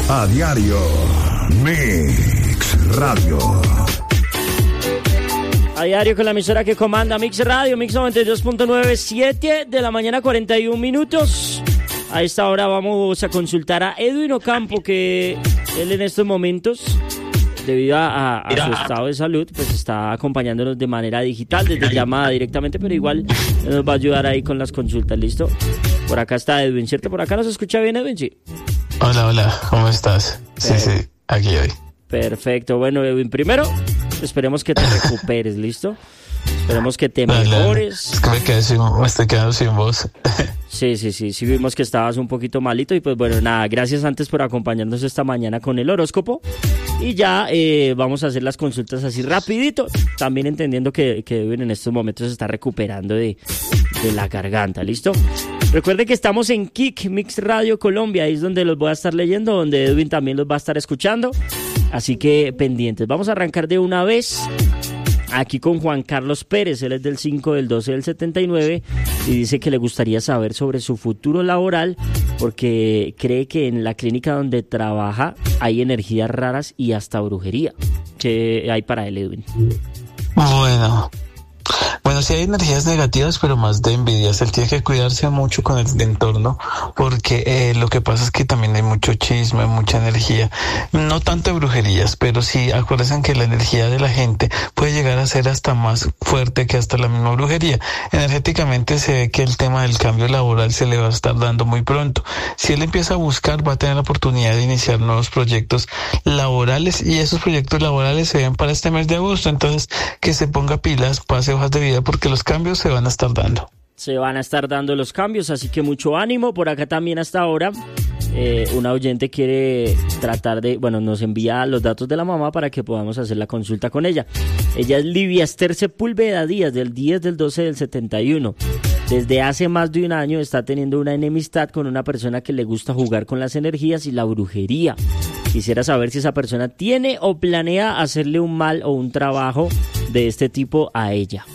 A diario, Mix Radio. A diario con la emisora que comanda Mix Radio, Mix 92.9, 7 de la mañana, 41 minutos. A esta hora vamos a consultar a Edwin Ocampo, que él en estos momentos, debido a su estado de salud, pues está acompañándonos de manera digital, desde llamada directamente, pero igual nos va a ayudar ahí con las consultas, ¿listo? Por acá está Edwin, ¿cierto? ¿Por acá nos escucha bien, Edwin? Sí. Hola, ¿cómo estás? Sí, aquí hoy. Perfecto, bueno, Edwin, primero esperemos que te recuperes, ¿listo? Esperemos que te mejores. Es que me estoy quedando sin voz. Sí, vimos que estabas un poquito malito y pues bueno, nada, gracias antes por acompañarnos esta mañana con el horóscopo y ya vamos a hacer las consultas así rapidito, también entendiendo que Edwin en estos momentos se está recuperando de la garganta, ¿listo? Recuerde que estamos en Kik Mix Radio Colombia, ahí es donde los voy a estar leyendo, donde Edwin también los va a estar escuchando, así que pendientes. Vamos a arrancar de una vez aquí con Juan Carlos Pérez. Él es del 5 del 12 del 79 y dice que le gustaría saber sobre su futuro laboral porque cree que en la clínica donde trabaja hay energías raras y hasta brujería. ¿Qué hay para él, Edwin? Bueno, sí hay energías negativas, pero más de envidias. Él tiene que cuidarse mucho con el entorno, porque lo que pasa es que también hay mucho chisme, mucha energía. No tanto de brujerías, pero sí acuérdense que la energía de la gente puede llegar a ser hasta más fuerte que hasta la misma brujería. Energéticamente se ve que el tema del cambio laboral se le va a estar dando muy pronto. Si él empieza a buscar, va a tener la oportunidad de iniciar nuevos proyectos laborales, y esos proyectos laborales se ven para este mes de agosto. Entonces, que se ponga pilas, pase hojas de vida, porque los cambios se van a estar dando. Se van a estar dando los cambios, así que mucho ánimo. Por acá también hasta ahora una oyente quiere tratar de, nos envía los datos de la mamá para que podamos hacer la consulta con ella. Ella es Livia Esther Sepúlveda Díaz, del 10 del 12 del 71. Desde hace más de un año está teniendo una enemistad con una persona que le gusta jugar con las energías y la brujería. Quisiera saber si esa persona tiene o planea hacerle un mal o un trabajo de este tipo a ella.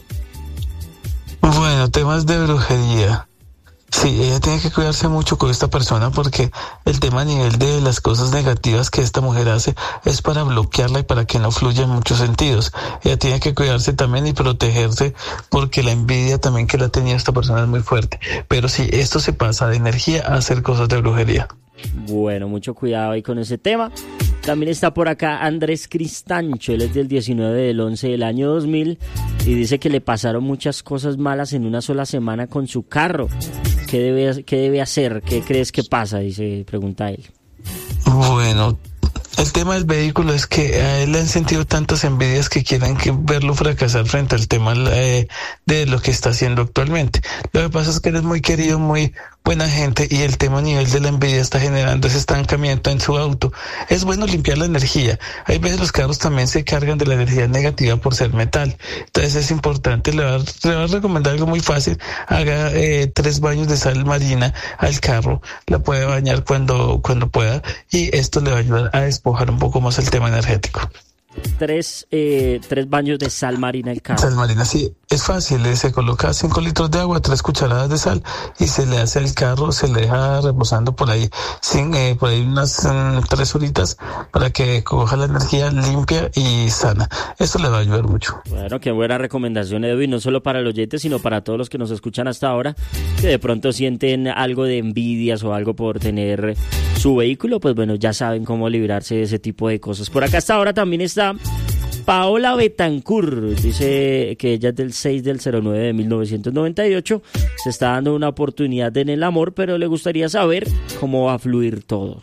Bueno, temas de brujería. Sí, ella tiene que cuidarse mucho con esta persona, porque el tema a nivel de las cosas negativas que esta mujer hace es para bloquearla y para que no fluya en muchos sentidos. Ella tiene que cuidarse también y protegerse, porque la envidia también que la ha tenido esta persona es muy fuerte. Pero sí, esto se pasa de energía a hacer cosas de brujería. Bueno, mucho cuidado ahí con ese tema. También está por acá Andrés Cristancho, él es del 19 del 11 del año 2000 y dice que le pasaron muchas cosas malas en una sola semana con su carro. ¿Qué debe hacer? ¿Qué crees que pasa? Pregunta él. Bueno, el tema del vehículo es que a él le han sentido tantas envidias que quieren verlo fracasar frente al tema de lo que está haciendo actualmente. Lo que pasa es que él es muy querido, muy buena gente, y el tema a nivel de la envidia está generando ese estancamiento en su auto. Es bueno limpiar la energía. Hay veces los carros también se cargan de la energía negativa por ser metal. Entonces es importante, le va a recomendar algo muy fácil. Haga 3 baños de sal marina al carro. La puede bañar cuando pueda, y esto le va a ayudar a despojar un poco más el tema energético. 3 baños de sal marina al carro. Sal marina, sí, es fácil. Se coloca 5 litros de agua, 3 cucharadas de sal, y se le hace al carro, se le deja reposando por ahí unas 3 horitas para que coja la energía limpia y sana. Esto le va a ayudar mucho. Bueno, qué buena recomendación, Edwin, no solo para el oyente, sino para todos los que nos escuchan hasta ahora, que de pronto sienten algo de envidias o algo por tener su vehículo. Pues bueno, ya saben cómo librarse de ese tipo de cosas. Por acá hasta ahora también está Paola Betancourt, dice que ella es del 6 del 09 de 1998, se está dando una oportunidad en el amor, pero le gustaría saber cómo va a fluir todo.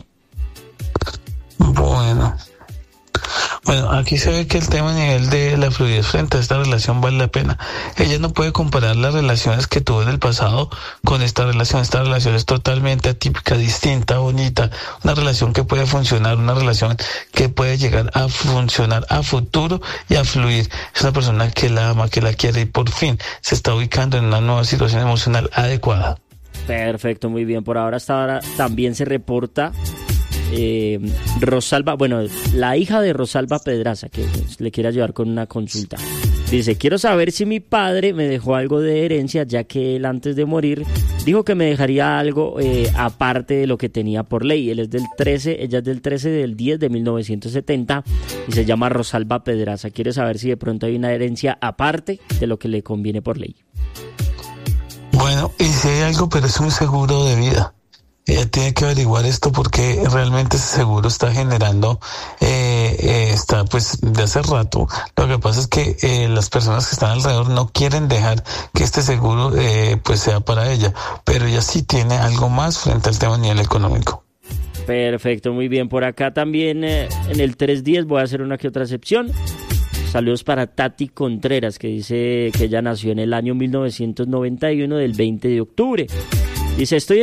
Bueno, aquí se ve que el tema a nivel de la fluidez frente a esta relación vale la pena. Ella no puede comparar las relaciones que tuvo en el pasado con esta relación. Esta relación es totalmente atípica, distinta, bonita. Una relación que puede funcionar, una relación que puede llegar a funcionar a futuro y a fluir. Es una persona que la ama, que la quiere, y por fin se está ubicando en una nueva situación emocional adecuada. Perfecto, muy bien. Por ahora, hasta ahora también se reporta Rosalba, la hija de Rosalba Pedraza, que le quiere ayudar con una consulta. Dice, quiero saber si mi padre me dejó algo de herencia, ya que él antes de morir dijo que me dejaría algo aparte de lo que tenía por ley. Él es del 13, ella es del 13 del 10 de 1970 y se llama Rosalba Pedraza. Quiere saber si de pronto hay una herencia aparte de lo que le conviene por ley. Bueno, y si hay algo, pero es un seguro de vida. Ella tiene que averiguar esto porque realmente ese seguro está generando, está pues de hace rato. Lo que pasa es que las personas que están alrededor no quieren dejar que este seguro pues sea para ella, pero ella sí tiene algo más frente al tema a nivel económico. Perfecto, muy bien. Por acá también en el 310 voy a hacer una que otra excepción. Saludos para Tati Contreras, que dice que ella nació en el año 1991 del 20 de octubre. Dice, estoy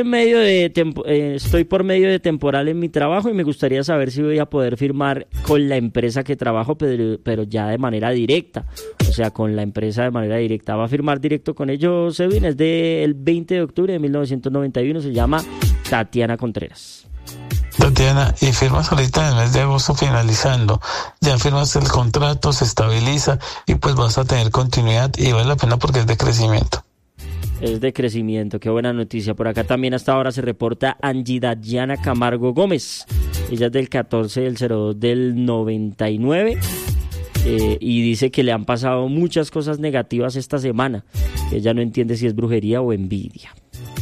por medio de temporal en mi trabajo y me gustaría saber si voy a poder firmar con la empresa que trabajo, pero ya de manera directa. O sea, con la empresa de manera directa. Va a firmar directo con ellos, Edwin. Es del 20 de octubre de 1991. Se llama Tatiana Contreras. Tatiana, y firmas ahorita en el mes de agosto finalizando. Ya firmas el contrato, se estabiliza y pues vas a tener continuidad y vale la pena porque es de crecimiento. Es de crecimiento, qué buena noticia. Por acá también hasta ahora se reporta Angie Dayana Camargo Gómez. Ella es del 14 del 02 del 99 y dice que le han pasado muchas cosas negativas esta semana. Ella no entiende si es brujería o envidia.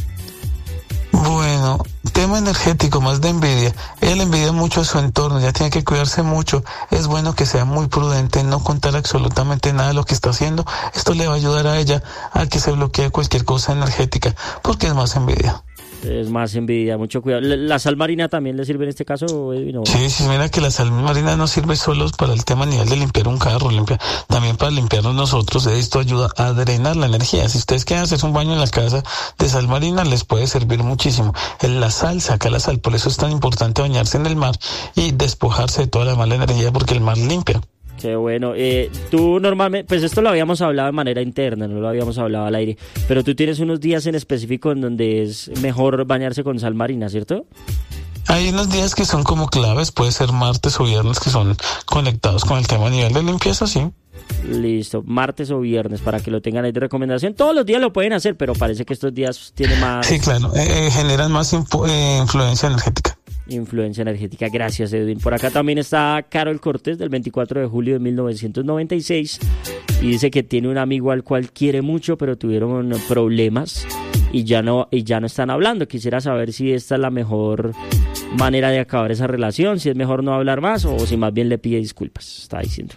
Bueno, tema energético, más de envidia. Ella le envidia mucho a su entorno, ya tiene que cuidarse mucho. Es bueno que sea muy prudente, no contar absolutamente nada de lo que está haciendo. Esto le va a ayudar a ella a que se bloquee cualquier cosa energética, porque es más envidia. Es más envidia, mucho cuidado. ¿La sal marina también le sirve en este caso, Edwin? ¿No? Sí, mira que la sal marina no sirve solo para el tema a nivel de limpiar un carro, también para limpiarnos nosotros. Esto ayuda a drenar la energía. Si ustedes quieren hacerse un baño en la casa de sal marina, les puede servir muchísimo. La sal saca la sal, por eso es tan importante bañarse en el mar y despojarse de toda la mala energía, porque el mar limpia. Qué bueno. Tú normalmente, pues esto lo habíamos hablado de manera interna, no lo habíamos hablado al aire, pero tú tienes unos días en específico en donde es mejor bañarse con sal marina, ¿cierto? Hay unos días que son como claves, puede ser martes o viernes, que son conectados con el tema a nivel de limpieza, sí. Listo, martes o viernes, para que lo tengan ahí de recomendación. Todos los días lo pueden hacer, pero parece que estos días tienen más... Sí, claro, generan más influencia energética. Influencia energética, gracias, Edwin. Por acá también está Carol Cortés, del 24 de julio de 1996, y dice que tiene un amigo al cual quiere mucho, pero tuvieron problemas y ya no están hablando. Quisiera saber si esta es la mejor manera de acabar esa relación, si es mejor no hablar más o si más bien le pide disculpas, está diciendo.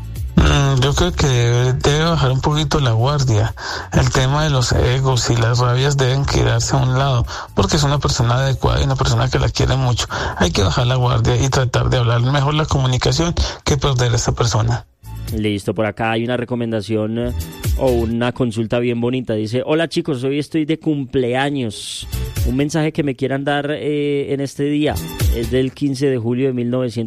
Yo creo que debe bajar un poquito la guardia. El tema de los egos y las rabias deben quedarse a un lado, porque es una persona adecuada y una persona que la quiere mucho. Hay que bajar la guardia y tratar de hablar mejor la comunicación que perder a esa persona. Listo, por acá hay una recomendación o una consulta bien bonita. Dice, hola chicos, hoy estoy de cumpleaños. Un mensaje que me quieran dar en este día. Es del 15 de julio de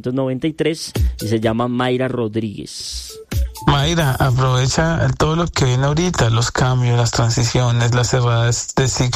1993 y se llama Mayra Rodríguez. Mayra, aprovecha todo lo que viene ahorita, los cambios, las transiciones, las cerradas de ciclo.